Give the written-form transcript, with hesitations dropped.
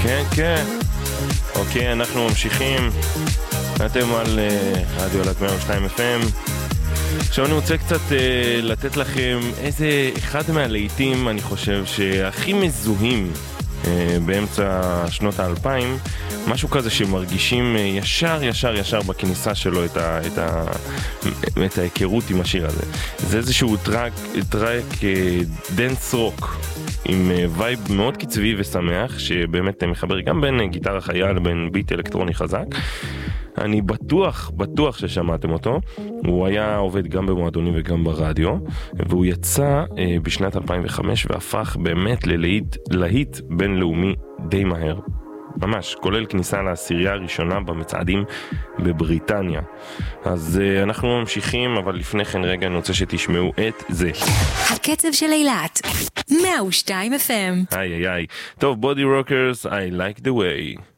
כן, כן. אוקיי, אנחנו ממשיכים. אתם על רדיו אלעד 102 FM. עכשיו אני רוצה קצת לתת לכם איזה אחד מהלהיטים, אני חושב, שהכי מזוהים באמצע שנות ה-2000, משהו כזה שמרגישים ישר בכניסה שלו את ההיכרות עם השיר הזה. זה איזשהו טרק דנס רוק עם וייב מאוד קצבי ושמח, שבאמת מחבר גם בין גיטרה חיה לבין ביט אלקטרוני חזק. אני בטוח ששמעתם אותו. הוא היה עובד גם במועדונים וגם ברדיו, והוא יצא בשנת 2005 והפך באמת ללהיט בינלאומי די מהר. ממש, כולל כניסה לעשירייה הראשונה במצעדים בבריטניה. אז אנחנו ממשיכים, אבל לפני כן רגע אני רוצה שתשמעו את זה. הקצב של אילת, 102 FM. היי. טוב, בודי רוקרס, I like the way.